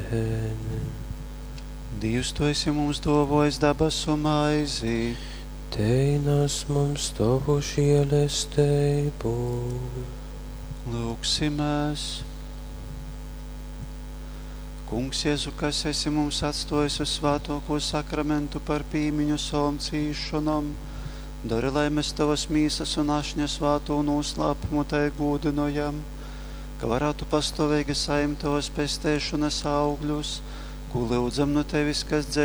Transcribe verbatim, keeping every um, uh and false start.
Āmen. Dievs, tu esi mums dovojis debesu maizi. Teinas mums tavu žēlastību. Lūksimies. Kungs Jēzu, kas esi mums atstājis uz svētāko sakramentu par pīmiņu savam cīšanam, dari, lai mēs tavas mīsas un ašņas svēto noslēpumu tai gūdinojam, ka varētu pastāvīgi saimt tavas pestēšanas augļus, ko lūdzam no tevis, kas dzēj